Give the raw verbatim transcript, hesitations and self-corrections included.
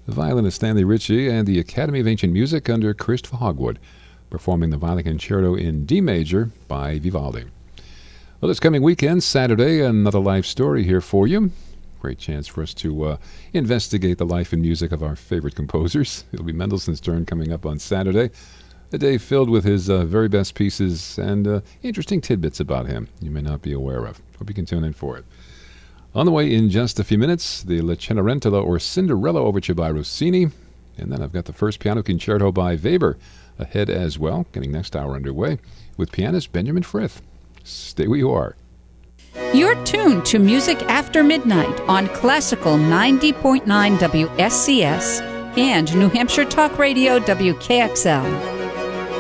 the violinist Stanley Ritchie, and the Academy of Ancient Music under Christopher Hogwood, performing the Violin Concerto in D major by Vivaldi. Well, this coming weekend, Saturday, another life story here for you. Great chance for us to uh, investigate the life and music of our favorite composers. It'll be Mendelssohn's turn coming up on Saturday, a day filled with his uh, very best pieces and uh, interesting tidbits about him you may not be aware of. Hope you can tune in for it. On the way in just a few minutes, the La Cenerentola or Cinderella Overture by Rossini, and then I've got the first piano concerto by Weber ahead as well, getting next hour underway with pianist Benjamin Frith. Stay where you are. You're tuned to Music After Midnight on Classical ninety point nine W S C S and New Hampshire Talk Radio W K X L.